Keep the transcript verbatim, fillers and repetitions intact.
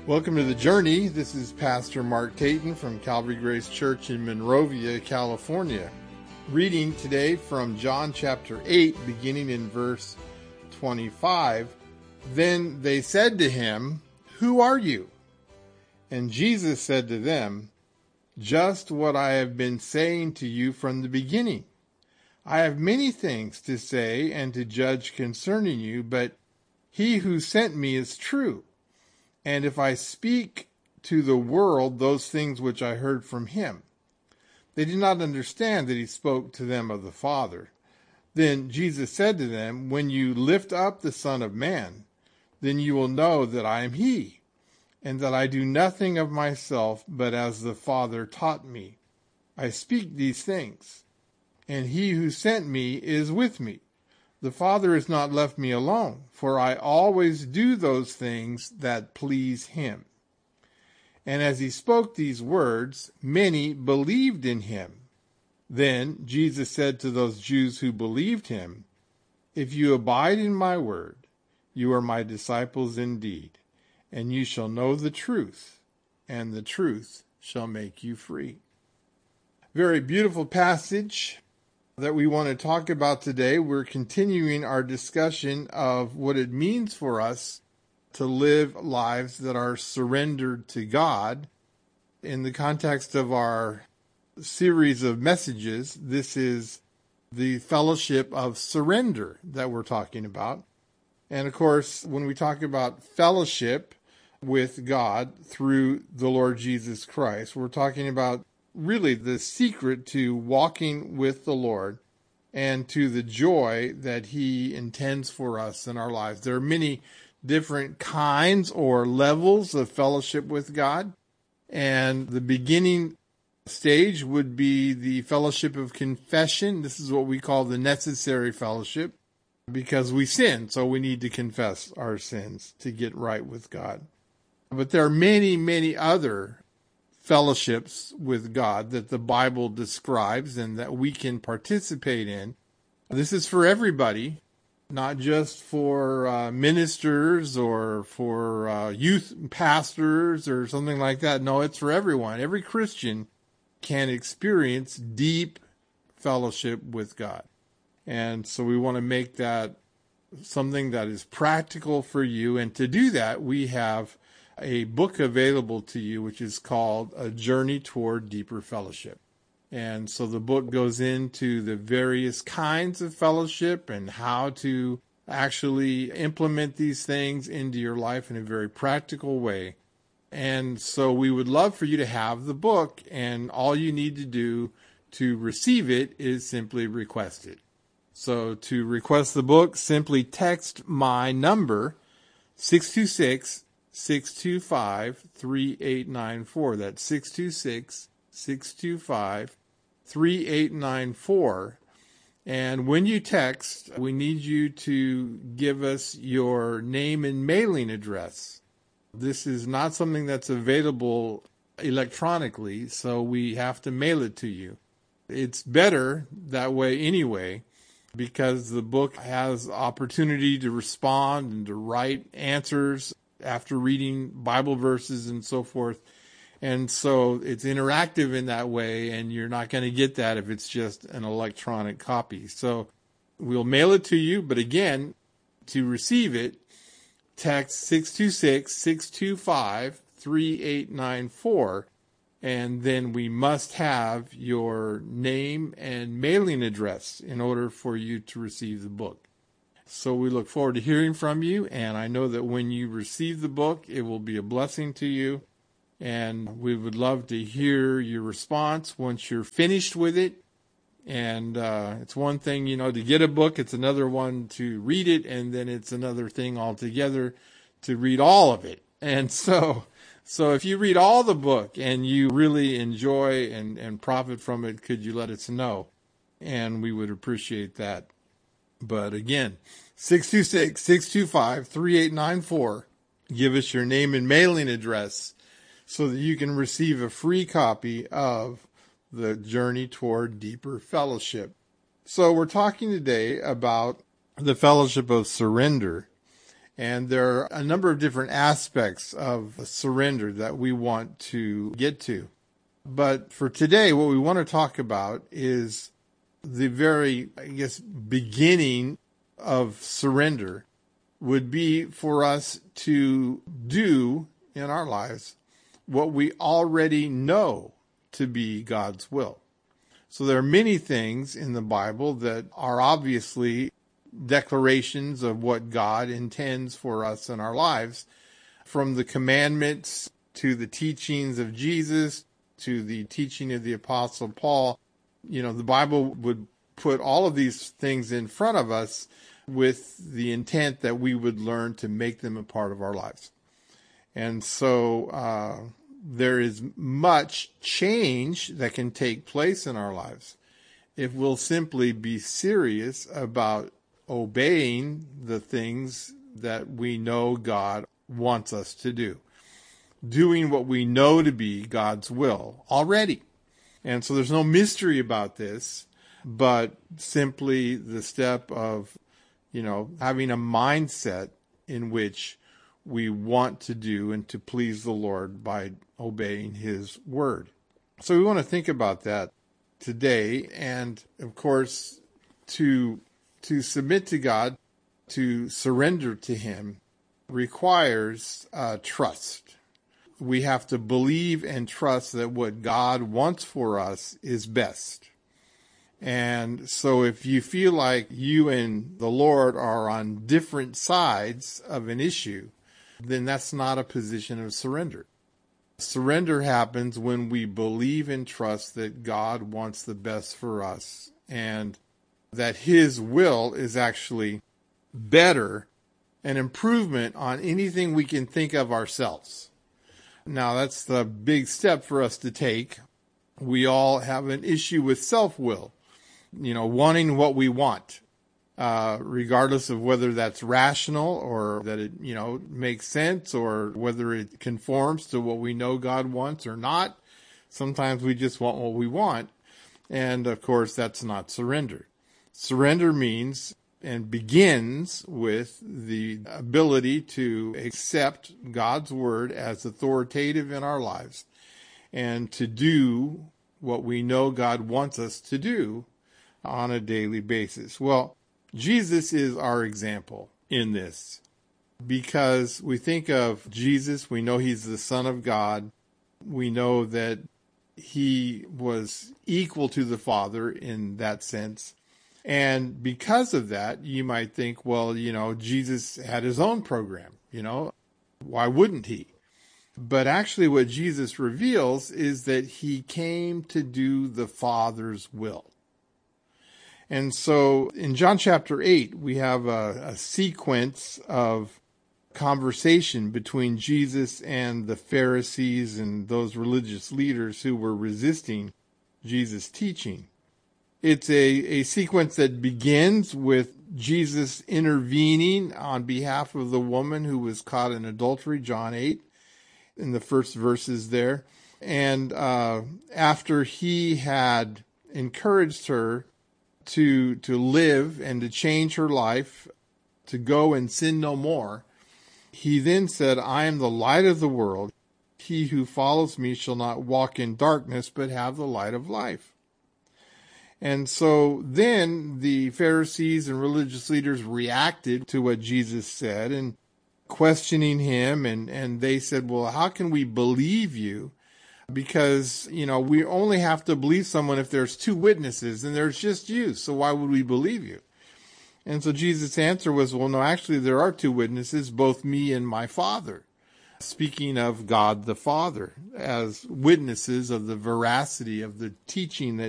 Welcome to The Journey. This is Pastor Mark Caton from Calvary Grace Church in Monrovia, California. Reading today from John chapter eight, beginning in verse twenty-five. Then they said to him, "Who are you?" And Jesus said to them, "Just what I have been saying to you from the beginning. I have many things to say and to judge concerning you, but he who sent me is true. And if I speak to the world those things which I heard from him." They did not understand that he spoke to them of the Father. Then Jesus said to them, "When you lift up the Son of Man, then you will know that I am he, and that I do nothing of myself, but as the Father taught me. I speak these things, and he who sent me is with me. The Father has not left me alone, for I always do those things that please him." And as he spoke these words, many believed in him. Then Jesus said to those Jews who believed him, "If you abide in my word, you are my disciples indeed, and you shall know the truth, and the truth shall make you free." Very beautiful passage that we want to talk about today. We're continuing our discussion of what it means for us to live lives that are surrendered to God. In the context of our series of messages, this is the fellowship of surrender that we're talking about. And of course, when we talk about fellowship with God through the Lord Jesus Christ, we're talking about really the secret to walking with the Lord and to the joy that he intends for us in our lives. There are many different kinds or levels of fellowship with God. And the beginning stage would be the fellowship of confession. This is what we call the necessary fellowship, because we sin, so we need to confess our sins to get right with God. But there are many, many other fellowships with God that the Bible describes and that we can participate in. This is for everybody, not just for uh, ministers or for uh, youth pastors or something like that. No, it's for everyone. Every Christian can experience deep fellowship with God. And so we want to make that something that is practical for you. And to do that, we have a book available to you, which is called A Journey Toward Deeper Fellowship. And so the book goes into the various kinds of fellowship and how to actually implement these things into your life in a very practical way. And so we would love for you to have the book, and all you need to do to receive it is simply request it. So to request the book, simply text my number, six two six, six two five, three eight nine four. That's six two six, six two five, three eight nine four. And when you text, we need you to give us your name and mailing address. This is not something that's available electronically, so we have to mail it to you. It's better that way anyway, because the book has opportunity to respond and to write answers after reading Bible verses and so forth. And so it's interactive in that way, and you're not going to get that if it's just an electronic copy. So we'll mail it to you, but again, to receive it, text six two six, six two five, three eight nine four, and then we must have your name and mailing address in order for you to receive the book. So we look forward to hearing from you, and I know that when you receive the book, it will be a blessing to you, and we would love to hear your response once you're finished with it. And uh, it's one thing, you know, to get a book. It's another one to read it, and then it's another thing altogether to read all of it. And so so if you read all the book and you really enjoy and, and profit from it, could you let us know? And we would appreciate that. But again, six two six, six two five, three eight nine four. Give us your name and mailing address so that you can receive a free copy of The Journey Toward Deeper Fellowship. So we're talking today about the fellowship of surrender. And there are a number of different aspects of surrender that we want to get to. But for today, what we want to talk about is the very, I guess, beginning of surrender would be for us to do in our lives what we already know to be God's will. So there are many things in the Bible that are obviously declarations of what God intends for us in our lives, from the commandments to the teachings of Jesus to the teaching of the Apostle Paul. You know, the Bible would put all of these things in front of us with the intent that we would learn to make them a part of our lives. And so uh, there is much change that can take place in our lives if we'll simply be serious about obeying the things that we know God wants us to do, doing what we know to be God's will already. And so there's no mystery about this, but simply the step of, you know, having a mindset in which we want to do and to please the Lord by obeying His word. So we want to think about that today. And of course, to To submit to God, to surrender to Him, requires uh, trust. We have to believe and trust that what God wants for us is best. And so if you feel like you and the Lord are on different sides of an issue, then that's not a position of surrender. Surrender happens when we believe and trust that God wants the best for us, and that His will is actually better, an improvement on anything we can think of ourselves. Now, that's the big step for us to take. We all have an issue with self-will, you know, wanting what we want, uh, regardless of whether that's rational or that it, you know, makes sense or whether it conforms to what we know God wants or not. Sometimes we just want what we want. And of course, that's not surrender. Surrender means and begins with the ability to accept God's word as authoritative in our lives and to do what we know God wants us to do on a daily basis. Well, Jesus is our example in this, because we think of Jesus, we know He's the Son of God. We know that He was equal to the Father in that sense. And because of that, you might think, well, you know, Jesus had His own program, you know, why wouldn't He? But actually what Jesus reveals is that He came to do the Father's will. And so in John chapter eight, we have a, a sequence of conversation between Jesus and the Pharisees and those religious leaders who were resisting Jesus' teaching. It's a, a sequence that begins with Jesus intervening on behalf of the woman who was caught in adultery, John eight, in the first verses there. And uh, after He had encouraged her to to live and to change her life, to go and sin no more, He then said, I am the light of the world. He who follows me shall not walk in darkness, but have the light of life. And so then the Pharisees and religious leaders reacted to what Jesus said and questioning Him. And, and they said, well, how can we believe you? Because, you know, we only have to believe someone if there's two witnesses and there's just you. So why would we believe you? And so Jesus' answer was, well, no, actually there are two witnesses, both me and my Father. Speaking of God the Father as witnesses of the veracity of the teaching that